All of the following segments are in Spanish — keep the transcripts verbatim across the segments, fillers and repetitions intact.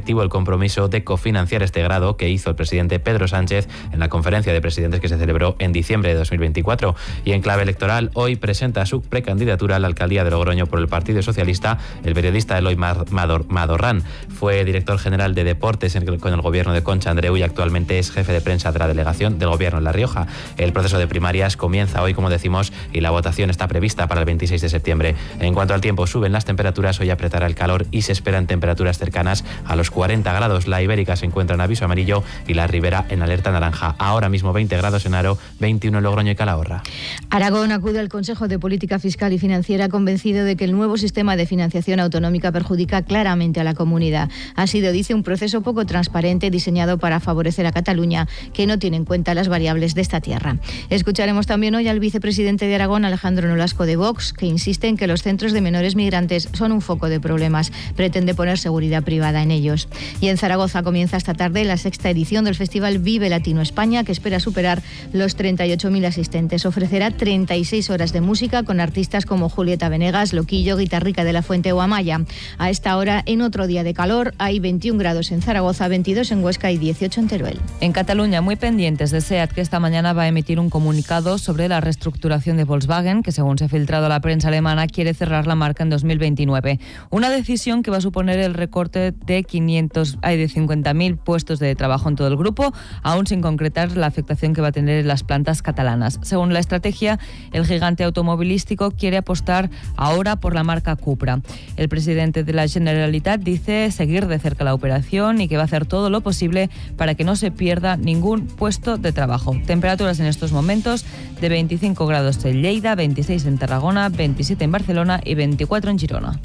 reactivo el compromiso de cofinanciar este grado que hizo el presidente Pedro Sánchez en la conferencia de presidentes que se celebró en diciembre de dos mil veinticuatro. Y en clave electoral, hoy presenta su precandidatura a la alcaldía de Logroño por el Partido Socialista el periodista Eloy Madorrán. Fue director general de Deportes con el gobierno de Concha Andreu y actualmente es jefe de prensa de la delegación del gobierno en La Rioja. El proceso de primarias comienza hoy, como decimos, y la votación está prevista para el veintiséis de septiembre. En cuanto al tiempo, suben las temperaturas, hoy apretará el calor y se esperan temperaturas cercanas a los cuarenta grados. La Ibérica se encuentra en aviso amarillo y la Ribera en alerta naranja. Ahora mismo veinte grados en Haro, veintiuno en Logroño y Calahorra. Aragón acude al Consejo de Política Fiscal y Financiera convencido de que el nuevo sistema de financiación autonómica perjudica claramente a la comunidad. Ha sido, dice, un proceso poco transparente diseñado para favorecer a Cataluña, que no tiene en cuenta las variables de esta tierra. Escucharemos también hoy al vicepresidente de Aragón, Alejandro Nolasco de Vox, que insiste en que los centros de menores migrantes son un foco de problemas. Pretende poner seguridad privada en ellos. Y en Zaragoza comienza esta tarde la sexta edición del Festival Vive Latino España, que espera superar los treinta y ocho mil asistentes. Ofrecerá treinta y seis horas de música con artistas como Julieta Venegas, Loquillo, Guitarrica de la Fuente o Amaya. A esta hora, en otro día de calor, hay veintiún grados en Zaragoza, veintidós en Huesca y dieciocho en Teruel. En Cataluña, muy pendientes de SEAT, que esta mañana va a emitir un comunicado sobre la reestructuración de Volkswagen, que según se ha filtrado a la prensa alemana, quiere cerrar la marca en dos mil veintinueve. Una decisión que va a suponer el recorte de quinientos, ay, de cincuenta mil puestos de trabajo en todo el grupo, aún sin concretar la afectación que va a tener en las plantas catalanas. Según la estrategia, el gigante automovilístico quiere apostar ahora por la marca Cupra. El presidente de la Generalitat dice seguir de cerca la operación y que va a hacer todo lo posible para que no se pierda ningún puesto de trabajo. Temperaturas en estos momentos de veinticinco grados en Lleida, veintiséis en Tarragona, veintisiete en Barcelona y veinticuatro en Girona.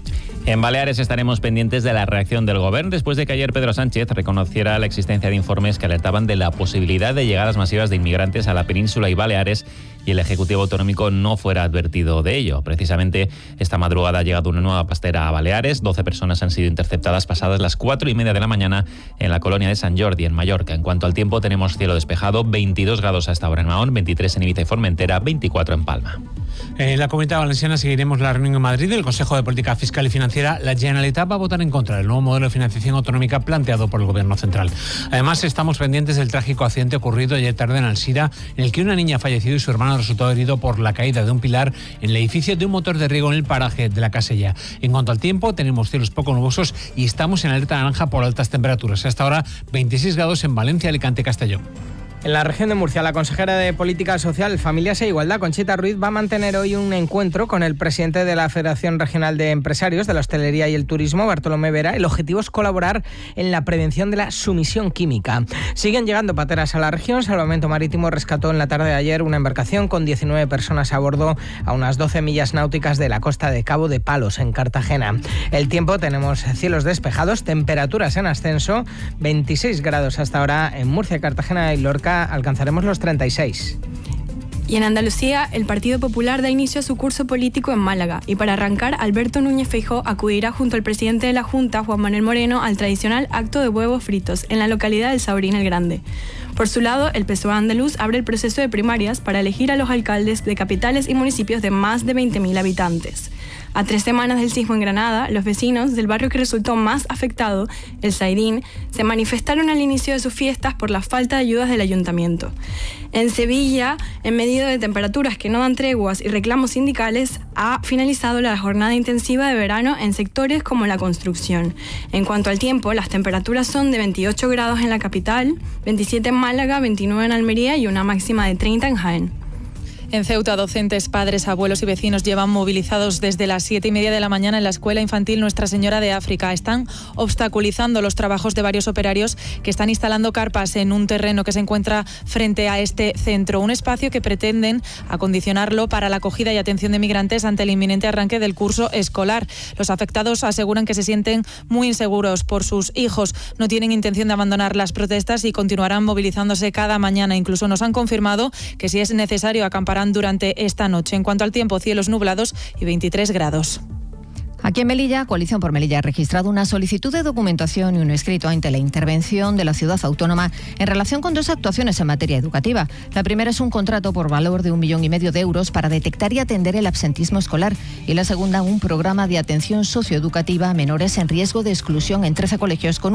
En Baleares estaremos pendientes de la reacción del Gobierno después de que ayer Pedro Sánchez reconociera la existencia de informes que alertaban de la posibilidad de llegadas masivas de inmigrantes a la península y Baleares y el Ejecutivo Autonómico no fuera advertido de ello. Precisamente esta madrugada ha llegado una nueva pastera a Baleares. doce personas han sido interceptadas pasadas las cuatro y media de la mañana en la colonia de Sant Jordi, en Mallorca. En cuanto al tiempo, tenemos cielo despejado, veintidós grados a esta hora en Mahón, veintitrés en Ibiza y Formentera, veinticuatro en Palma. En la Comunidad Valenciana seguiremos la reunión en Madrid del Consejo de Política Fiscal y Financiera. La Generalitat va a votar en contra del nuevo modelo de financiación autonómica planteado por el Gobierno central. Además, estamos pendientes del trágico accidente ocurrido ayer tarde en Alsira, en el que una niña ha fallecido y su hermano resultado herido por la caída de un pilar en el edificio de un motor de riego en el paraje de la Casella. En cuanto al tiempo, tenemos cielos poco nubosos y estamos en alerta naranja por altas temperaturas. Hasta ahora, veintiséis grados en Valencia, Alicante y Castellón. En la región de Murcia, la consejera de Política Social, Familias e Igualdad, Conchita Ruiz, va a mantener hoy un encuentro con el presidente de la Federación Regional de Empresarios de la Hostelería y el Turismo, Bartolomé Vera. El objetivo es colaborar en la prevención de la sumisión química. Siguen llegando pateras a la región. Salvamento Marítimo rescató en la tarde de ayer una embarcación con diecinueve personas a bordo a unas doce millas náuticas de la costa de Cabo de Palos, en Cartagena. El tiempo, tenemos cielos despejados, temperaturas en ascenso, veintiséis grados hasta ahora en Murcia, Cartagena y Lorca. Alcanzaremos los treinta y seis. Y en Andalucía, el Partido Popular da inicio a su curso político en Málaga. Y para arrancar, Alberto Núñez Feijóo acudirá junto al presidente de la Junta, Juan Manuel Moreno, al tradicional acto de huevos fritos en la localidad del Saurín el Grande. Por su lado, el P S O E andaluz abre el proceso de primarias para elegir a los alcaldes de capitales y municipios de más de veinte mil habitantes. A tres semanas del sismo en Granada, los vecinos del barrio que resultó más afectado, el Saidín, se manifestaron al inicio de sus fiestas por la falta de ayudas del ayuntamiento. En Sevilla, en medio de temperaturas que no dan treguas y reclamos sindicales, ha finalizado la jornada intensiva de verano en sectores como la construcción. En cuanto al tiempo, las temperaturas son de veintiocho grados en la capital, veintisiete en Málaga, veintinueve en Almería y una máxima de treinta en Jaén. En Ceuta, docentes, padres, abuelos y vecinos llevan movilizados desde las siete y media de la mañana en la escuela infantil Nuestra Señora de África. Están obstaculizando los trabajos de varios operarios que están instalando carpas en un terreno que se encuentra frente a este centro. Un espacio que pretenden acondicionarlo para la acogida y atención de migrantes ante el inminente arranque del curso escolar. Los afectados aseguran que se sienten muy inseguros por sus hijos. No tienen intención de abandonar las protestas y continuarán movilizándose cada mañana. Incluso nos han confirmado que si es necesario acampar durante esta noche. En cuanto al tiempo, cielos nublados y veintitrés grados. Aquí en Melilla, Coalición por Melilla ha registrado una solicitud de documentación y un escrito ante la intervención de la ciudad autónoma en relación con dos actuaciones en materia educativa. La primera es un contrato por valor de un millón y medio de euros para detectar y atender el absentismo escolar y la segunda un programa de atención socioeducativa a menores en riesgo de exclusión en trece colegios con